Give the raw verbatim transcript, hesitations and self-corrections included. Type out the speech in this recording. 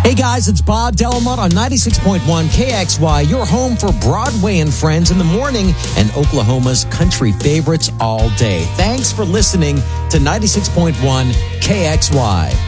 Hey guys, it's Bob Delamont on ninety-six point one K X Y, your home for Broadway and Friends in the morning and Oklahoma's country favorites all day. Thanks for listening to ninety-six point one K X Y.